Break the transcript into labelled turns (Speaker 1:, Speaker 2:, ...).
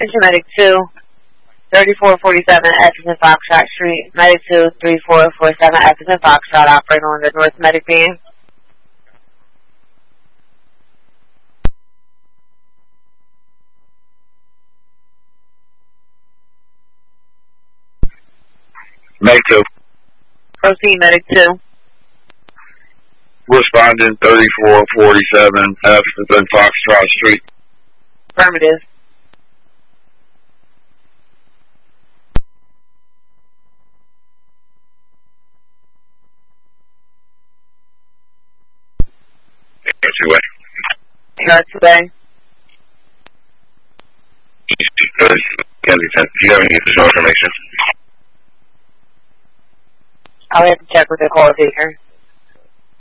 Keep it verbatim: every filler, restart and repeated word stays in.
Speaker 1: This is Medic two, thirty-four forty-seven Atchison Foxtrot Street. Medic two, thirty-four forty-seven Atchison Foxtrot, operating on the North Medic beam.
Speaker 2: Medic two.
Speaker 1: Proceed, Medic two.
Speaker 2: Responding thirty-four forty-seven Atchison Foxtrot Street.
Speaker 1: Affirmative.
Speaker 2: Two-way.
Speaker 1: Air two-way.
Speaker 2: Kensington, do you have any additional information?
Speaker 1: I'll have to check with the call taker.